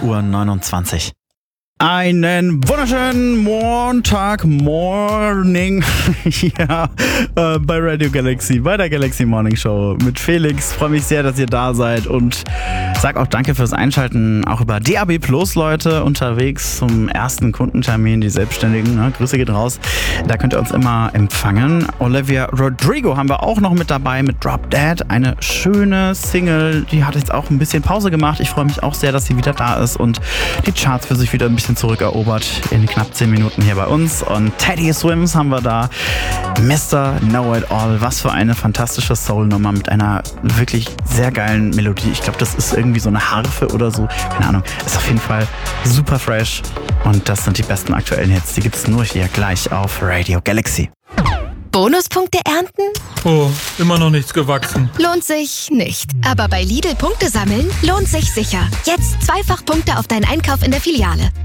6:29 Uhr. Einen wunderschönen Montag-Morning hier bei Radio Galaxy, bei der Galaxy Morning Show mit Felix. Freue mich sehr, dass ihr da seid und sag auch danke fürs Einschalten, auch über DAB Plus, Leute, unterwegs zum ersten Kundentermin, die Selbstständigen. Ne? Grüße geht raus. Da könnt ihr uns immer empfangen. Olivia Rodrigo haben wir auch noch mit dabei mit Drop Dead. Eine schöne Single, die hat jetzt auch ein bisschen Pause gemacht. Ich freue mich auch sehr, dass sie wieder da ist und die Charts für sich wieder ein bisschen zurückerobert in knapp 10 Minuten hier bei uns. Und Teddy Swims haben wir da. Mr. Know It All. Was für eine fantastische Soul-Nummer mit einer wirklich sehr geilen Melodie. Ich glaube, das ist irgendwie so eine Harfe oder so. Keine Ahnung. Ist auf jeden Fall super fresh. Und das sind die besten aktuellen Hits. Die gibt's nur hier gleich auf Radio Galaxy. Bonuspunkte ernten? Oh, immer noch nichts gewachsen. Lohnt sich nicht. Aber bei Lidl Punkte sammeln lohnt sich sicher. Jetzt 2-fach Punkte auf deinen Einkauf in der Filiale.